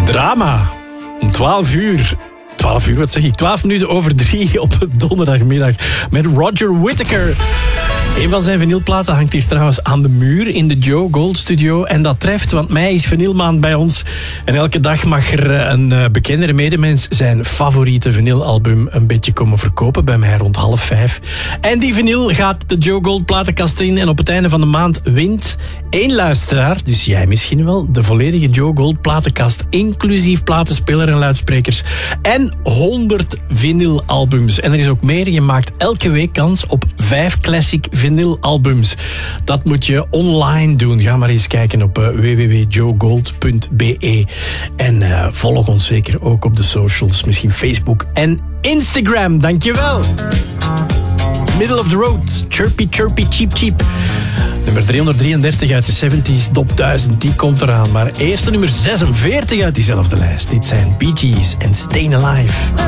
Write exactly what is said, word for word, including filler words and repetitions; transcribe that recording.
Drama. Om twaalf uur. twaalf uur, wat zeg ik? twaalf minuten over drie op donderdagmiddag. Met Roger Whittaker. Een van zijn vinylplaten hangt hier trouwens aan de muur in de Joe Gold Studio. En dat treft, want mei is vinylmaand bij ons. En elke dag mag er een uh, bekendere medemens zijn favoriete vinylalbum een beetje komen verkopen. Bij mij rond half vijf. En die vinyl gaat de Joe Gold platenkast in. En op het einde van de maand wint één luisteraar, dus jij misschien wel, de volledige Joe Gold platenkast. Inclusief platenspeler en luidsprekers. En honderd vinylalbums. En er is ook meer. Je maakt elke week kans op vijf classic vinylalbums. Dat moet je online doen. Ga maar eens kijken op uh, w w w punt joe gold punt b e. En uh, volg ons zeker ook op de socials. Misschien Facebook en Instagram. Dankjewel. Middle of the road. Chirpy, chirpy, cheap, cheap. Nummer driehonderddrieëndertig uit de zeventig top duizend, die komt eraan. Maar eerste nummer zesenveertig uit diezelfde lijst. Dit zijn Bee Gees en Stayin' Alive.